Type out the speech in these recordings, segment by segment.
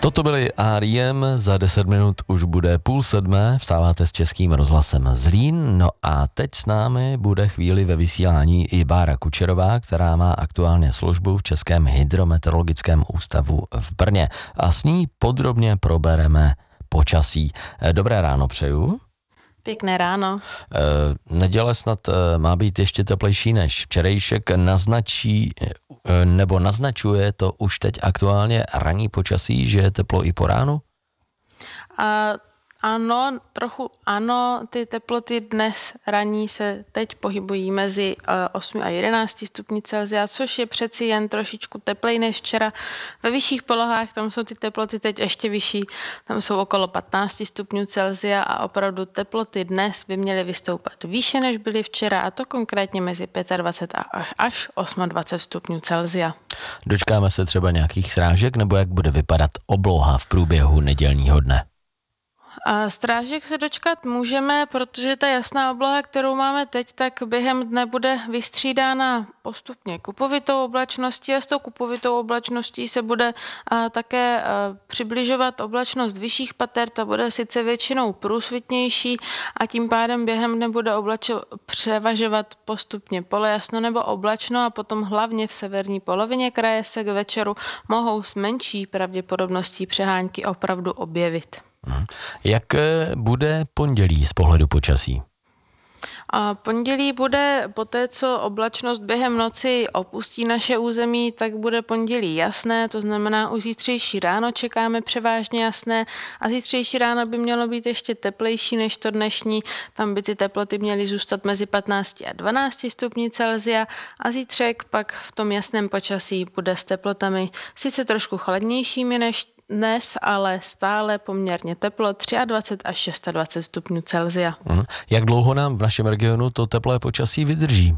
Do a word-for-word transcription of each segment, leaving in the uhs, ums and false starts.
Toto byly R E M, za deset minut už bude půl sedmé, vstáváte s Českým rozhlasem Zlín, no a teď s námi bude chvíli ve vysílání i Bára Kučerová, která má aktuálně službu v Českém hydrometeorologickém ústavu v Brně a s ní podrobně probereme počasí. Dobré ráno přeju. Pěkné ráno. E, neděle snad má být ještě teplejší než včerejšek, naznačí nebo naznačuje to už teď aktuálně ranní počasí, že je teplo i po ránu? A ano, trochu ano, ty teploty dnes ranní se teď pohybují mezi osmi a jedenácti stupni Celsia, což je přeci jen trošičku teplej než včera. Ve vyšších polohách tam jsou ty teploty teď ještě vyšší, tam jsou okolo patnácti stupňů Celsia a opravdu teploty dnes by měly vystoupat výše než byly včera, a to konkrétně mezi dvacet pět až dvacet osm stupňů Celsia. Dočkáme se třeba nějakých srážek, nebo jak bude vypadat obloha v průběhu nedělního dne? A strážek se dočkat můžeme, protože ta jasná obloha, kterou máme teď, tak během dne bude vystřídána postupně kupovitou oblačností a s tou kupovitou oblačností se bude a, také a, přibližovat oblačnost vyšších pater, ta bude sice většinou průsvitnější a tím pádem během dne bude oblačo, převažovat postupně polojasno nebo oblačno a potom hlavně v severní polovině kraje se k večeru mohou s menší pravděpodobností přehánky opravdu objevit. Jak bude pondělí z pohledu počasí? A pondělí bude, poté co oblačnost během noci opustí naše území, tak bude pondělí jasné, to znamená už zítřejší ráno čekáme převážně jasné a zítřejší ráno by mělo být ještě teplejší než to dnešní, tam by ty teploty měly zůstat mezi patnácti a dvanácti stupni Celsia a zítřek pak v tom jasném počasí bude s teplotami sice trošku chladnějšími než dnes, ale stále poměrně teplo, dvacet tři až dvacet šest stupňů Celsia. Hmm. Jak dlouho nám v našem regionu to teplé počasí vydrží?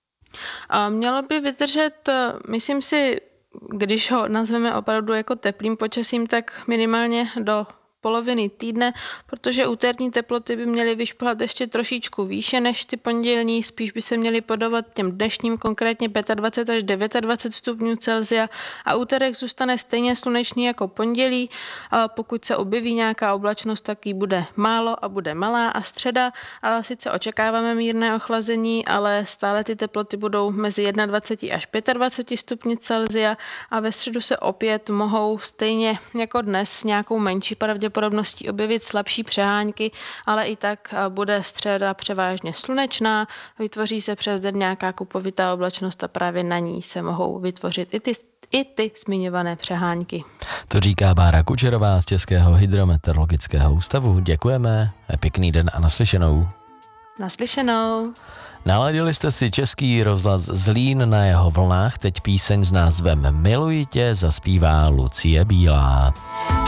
A mělo by vydržet, myslím si, když ho nazveme opravdu jako teplým počasím, tak minimálně do poloviny týdne, protože úterní teploty by měly vyšplhat ještě trošičku výše než ty pondělní, spíš by se měly podobat těm dnešním, konkrétně dvacet pět až dvacet devět stupňů Celsia a úterek zůstane stejně slunečný jako pondělí. A pokud se objeví nějaká oblačnost, tak jí bude málo a bude malá a středa. A sice očekáváme mírné ochlazení, ale stále ty teploty budou mezi dvacet jedna až dvacet pět stupňů Celsia a ve středu se opět mohou stejně jako dnes s nějakou menší pravděpodobností pravděpodobností objevit slabší přehánky, ale i tak bude středa převážně slunečná, vytvoří se přes den nějaká kupovitá oblačnost a právě na ní se mohou vytvořit i ty, i ty zmiňované přehánky. To říká Bára Kučerová z Českého hydrometeorologického ústavu. Děkujeme, pěkný den a naslyšenou. Naslyšenou. Naladili jste si Český rozhlas Zlín, na jeho vlnách teď píseň s názvem Miluji tě zaspívá Lucie Bílá.